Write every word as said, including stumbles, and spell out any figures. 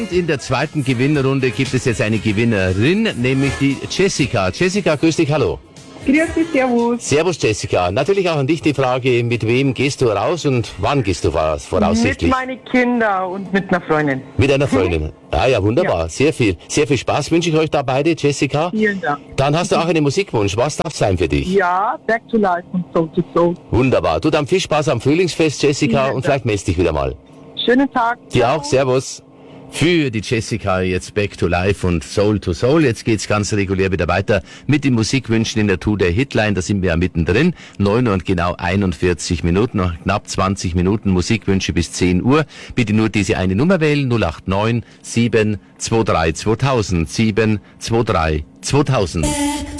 Und in der zweiten Gewinnrunde gibt es jetzt eine Gewinnerin, nämlich die Jessica. Jessica, grüß dich, hallo. Grüß dich, servus. Servus Jessica. Natürlich auch an dich die Frage, mit wem gehst du raus und wann gehst du voraus- voraussichtlich? Mit meinen Kindern und mit einer Freundin. Mit einer Freundin. Ah ja, wunderbar. Ja. Sehr viel. Sehr viel Spaß wünsche ich euch da beide, Jessica. Vielen Dank. Dann hast du auch einen Musikwunsch. Was darf sein für dich? Ja, Back to Life und Soul to Soul. Wunderbar. Du, dann viel Spaß am Frühlingsfest, Jessica, Vielen und Dank. vielleicht meldest dich wieder mal. Schönen Tag. Dir auch. Servus. Für die Jessica jetzt Back to Life und Soul to Soul. Jetzt geht's ganz regulär wieder weiter mit den Musikwünschen in der Today Hitline. Da sind wir ja mittendrin. neun Uhr und genau einundvierzig Minuten, noch knapp zwanzig Minuten Musikwünsche bis zehn Uhr. Bitte nur diese eine Nummer wählen. null acht neun sieben zwei drei zweitausend. sieben zwei drei zweitausend.